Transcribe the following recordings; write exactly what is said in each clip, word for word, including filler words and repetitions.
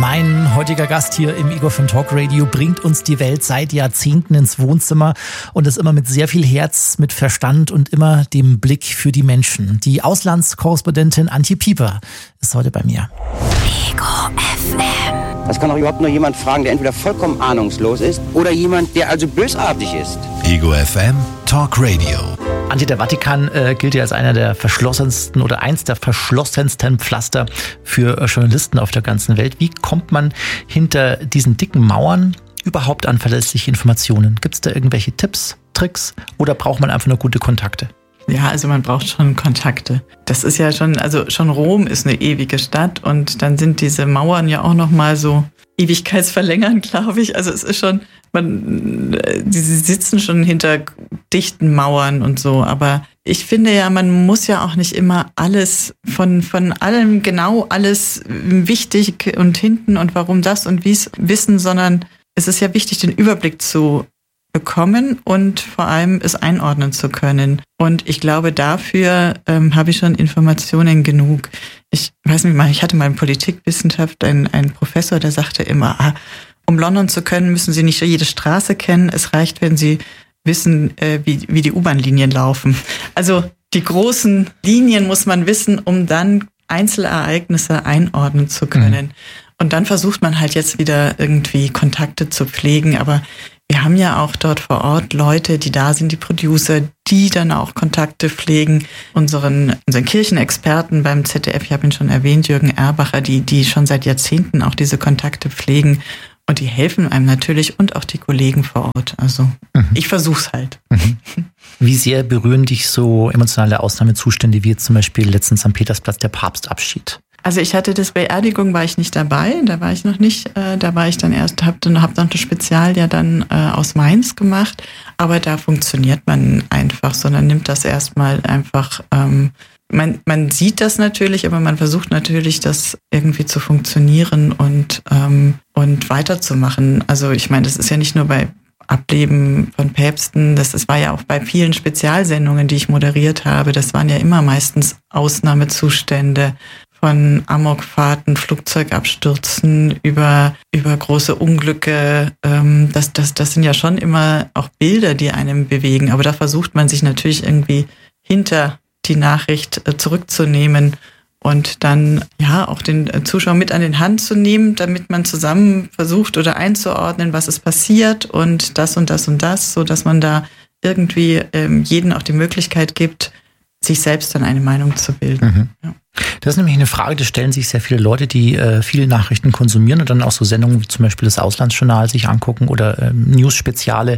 Mein heutiger Gast hier im Ego F M Talk Radio bringt uns die Welt seit Jahrzehnten ins Wohnzimmer und das immer mit sehr viel Herz, mit Verstand und immer dem Blick für die Menschen. Die Auslandskorrespondentin Antje Pieper ist heute bei mir. Ego F M. Das kann doch überhaupt nur jemand fragen, der entweder vollkommen ahnungslos ist oder jemand, der also bösartig ist. Ego F M Talk Radio. Antje, der Vatikan äh, gilt ja als einer der verschlossensten oder eins der verschlossensten Pflaster für äh, Journalisten auf der ganzen Welt. Wie kommt man hinter diesen dicken Mauern überhaupt an verlässliche Informationen? Gibt es da irgendwelche Tipps, Tricks oder braucht man einfach nur gute Kontakte? Ja, also man braucht schon Kontakte. Das ist ja schon, also schon Rom ist eine ewige Stadt und dann sind diese Mauern ja auch nochmal so ewigkeitsverlängernd, glaube ich. Also es ist schon, man, sie sitzen schon hinter dichten Mauern und so. Aber ich finde ja, man muss ja auch nicht immer alles von, von allem genau alles wichtig und hinten und warum das und wie es wissen, sondern es ist ja wichtig, den Überblick zu bekommen und vor allem es einordnen zu können. Und ich glaube, dafür ähm, habe ich schon Informationen genug. Ich weiß nicht mal, ich hatte mal in Politikwissenschaft einen, einen Professor, der sagte immer, ah, um London zu können, müssen Sie nicht jede Straße kennen. Es reicht, wenn Sie wissen, äh, wie, wie die U-Bahn-Linien laufen. Also die großen Linien muss man wissen, um dann Einzelereignisse einordnen zu können. Mhm. Und dann versucht man halt jetzt wieder irgendwie Kontakte zu pflegen, aber wir haben ja auch dort vor Ort Leute, die da sind, die Producer, die dann auch Kontakte pflegen. Unseren, unseren Kirchenexperten beim Z D F, ich habe ihn schon erwähnt, Jürgen Erbacher, die, die schon seit Jahrzehnten auch diese Kontakte pflegen. Und die helfen einem natürlich und auch die Kollegen vor Ort. Also mhm. ich versuch's halt. Mhm. Wie sehr berühren dich so emotionale Ausnahmezustände wie jetzt zum Beispiel letztens am Petersplatz der Papstabschied? Also ich hatte das Beerdigung, war ich nicht dabei, da war ich noch nicht, äh, da war ich dann erst, hab dann hab dann das Spezial ja dann äh, aus Mainz gemacht, aber da funktioniert man einfach, sondern nimmt das erstmal einfach, ähm, man man sieht das natürlich, aber man versucht natürlich, das irgendwie zu funktionieren und ähm, und weiterzumachen. Also ich meine, das ist ja nicht nur bei Ableben von Päpsten, das, das war ja auch bei vielen Spezialsendungen, die ich moderiert habe, das waren ja immer meistens Ausnahmezustände. Von Amokfahrten, Flugzeugabstürzen über über große Unglücke. Ähm, das, das, das sind ja schon immer auch Bilder, die einem bewegen. Aber da versucht man sich natürlich irgendwie hinter die Nachricht äh, zurückzunehmen und dann ja auch den Zuschauer mit an den Hand zu nehmen, damit man zusammen versucht oder einzuordnen, was ist passiert und das und das und das, so dass man da irgendwie ähm, jedem auch die Möglichkeit gibt, sich selbst dann eine Meinung zu bilden. Mhm. Ja. Das ist nämlich eine Frage, die stellen sich sehr viele Leute, die äh, viele Nachrichten konsumieren und dann auch so Sendungen wie zum Beispiel das Auslandsjournal sich angucken oder ähm, News-Speziale.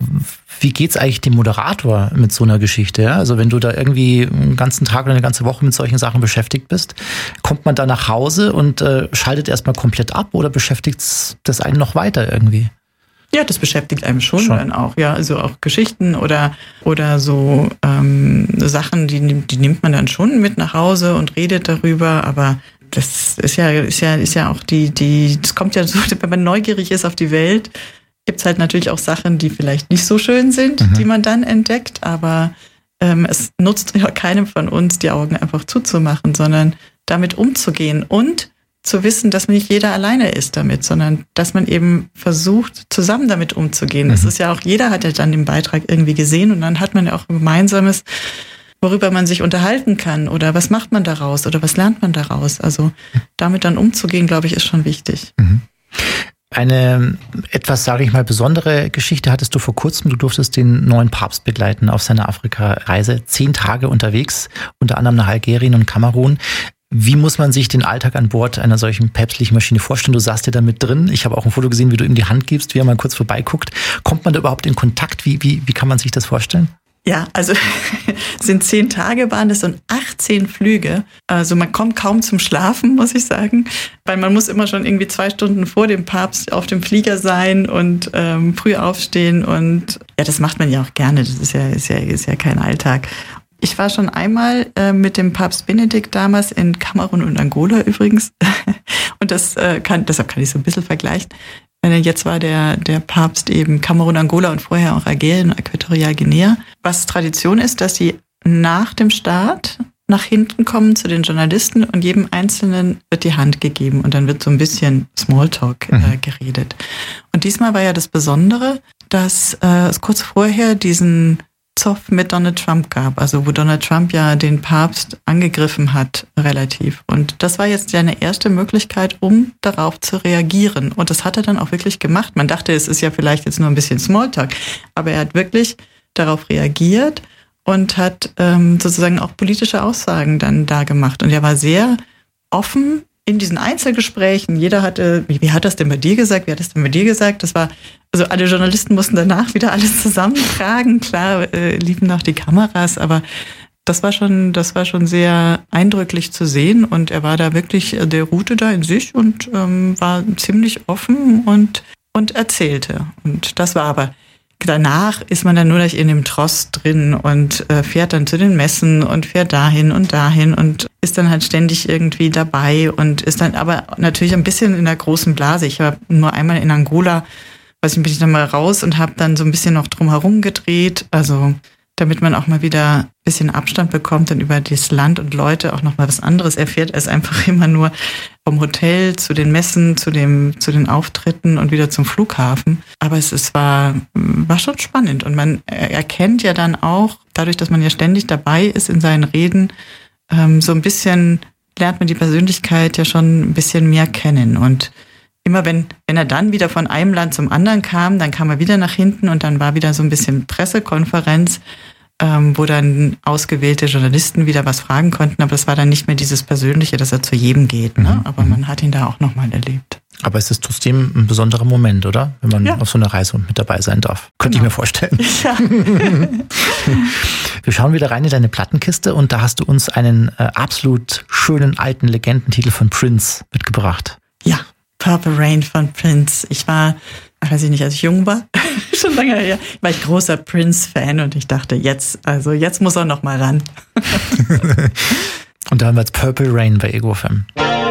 Wie geht's eigentlich dem Moderator mit so einer Geschichte? Ja? Also wenn du da irgendwie einen ganzen Tag oder eine ganze Woche mit solchen Sachen beschäftigt bist, kommt man da nach Hause und äh, schaltet erstmal komplett ab oder beschäftigt das einen noch weiter irgendwie? Ja, das beschäftigt einem schon, schon dann auch, ja, also auch Geschichten oder oder so ähm, Sachen, die die nimmt man dann schon mit nach Hause und redet darüber, aber das ist ja ist ja ist ja auch die die das kommt ja so, wenn man neugierig ist auf die Welt, gibt's halt natürlich auch Sachen, die vielleicht nicht so schön sind, mhm. die man dann entdeckt, aber ähm, es nutzt ja keinem von uns, die Augen einfach zuzumachen, sondern damit umzugehen und zu wissen, dass nicht jeder alleine ist damit, sondern dass man eben versucht, zusammen damit umzugehen. Mhm. Das ist ja auch, jeder hat ja dann den Beitrag irgendwie gesehen und dann hat man ja auch ein Gemeinsames, worüber man sich unterhalten kann oder was macht man daraus oder was lernt man daraus. Also damit dann umzugehen, glaube ich, ist schon wichtig. Mhm. Eine etwas, sage ich mal, besondere Geschichte hattest du vor kurzem. Du durftest den neuen Papst begleiten auf seiner Afrika-Reise. Zehn Tage unterwegs, unter anderem nach Algerien und Kamerun. Wie muss man sich den Alltag an Bord einer solchen päpstlichen Maschine vorstellen? Du saßt ja da mit drin. Ich habe auch ein Foto gesehen, wie du ihm die Hand gibst, wie er mal kurz vorbeiguckt. Kommt man da überhaupt in Kontakt? Wie, wie, wie kann man sich das vorstellen? Ja, also es sind zehn Tage waren das und achtzehn Flüge. Also man kommt kaum zum Schlafen, muss ich sagen. Weil man muss immer schon irgendwie zwei Stunden vor dem Papst auf dem Flieger sein und ähm, früh aufstehen. Und ja, das macht man ja auch gerne. Das ist ja, ist ja, ist ja kein Alltag. Ich war schon einmal äh, mit dem Papst Benedikt damals in Kamerun und Angola übrigens. Und das äh, kann, deshalb kann ich so ein bisschen vergleichen. Jetzt war der, der Papst eben Kamerun, Angola und vorher auch Algerien und Äquatorialguinea. Was Tradition ist, dass sie nach dem Start nach hinten kommen zu den Journalisten und jedem Einzelnen wird die Hand gegeben und dann wird so ein bisschen Smalltalk äh, geredet. Und diesmal war ja das Besondere, dass äh, es kurz vorher diesen Zoff mit Donald Trump gab, also wo Donald Trump ja den Papst angegriffen hat, relativ. Und das war jetzt seine erste Möglichkeit, um darauf zu reagieren. Und das hat er dann auch wirklich gemacht. Man dachte, es ist ja vielleicht jetzt nur ein bisschen Smalltalk, aber er hat wirklich darauf reagiert und hat ähm, sozusagen auch politische Aussagen dann da gemacht. Und er war sehr offen in diesen Einzelgesprächen. Jeder hatte, wie, wie hat das denn bei dir gesagt? Wie hat das denn bei dir gesagt? Das war, also alle Journalisten mussten danach wieder alles zusammentragen. Klar, äh, liefen noch die Kameras, aber das war schon, das war schon sehr eindrücklich zu sehen. Und er war da wirklich, der ruhte da in sich und ähm, war ziemlich offen und, und erzählte. Und das war aber danach ist man dann nur noch in dem Trost drin und äh, fährt dann zu den Messen und fährt dahin und dahin und ist dann halt ständig irgendwie dabei und ist dann aber natürlich ein bisschen in der großen Blase. Ich war nur einmal in Angola, weiß ich, bin ich dann mal raus und habe dann so ein bisschen noch drumherum gedreht, also damit man auch mal wieder ein bisschen Abstand bekommt und über das Land und Leute auch noch mal was anderes erfährt, als einfach immer nur vom Hotel zu den Messen, zu dem, zu den Auftritten und wieder zum Flughafen. Aber es, es war, war schon spannend und man erkennt ja dann auch, dadurch, dass man ja ständig dabei ist in seinen Reden, ähm, so ein bisschen lernt man die Persönlichkeit ja schon ein bisschen mehr kennen und immer wenn, wenn er dann wieder von einem Land zum anderen kam, dann kam er wieder nach hinten und dann war wieder so ein bisschen Pressekonferenz, ähm, wo dann ausgewählte Journalisten wieder was fragen konnten, aber das war dann nicht mehr dieses Persönliche, dass er zu jedem geht, ne? Mhm. Aber man hat ihn da auch nochmal erlebt. Aber es ist trotzdem ein besonderer Moment, oder? Wenn man ja. auf so einer Reise mit dabei sein darf. Könnte genau. ich mir vorstellen. Ja. Wir schauen wieder rein in deine Plattenkiste und da hast du uns einen äh, absolut schönen alten Legendentitel von Prince mitgebracht. Ja. Purple Rain von Prince. Ich war, weiß ich nicht, als ich jung war, schon lange her, war ich großer Prince-Fan und ich dachte, jetzt, also jetzt muss er noch mal ran. Und da haben wir jetzt Purple Rain bei Ego F M.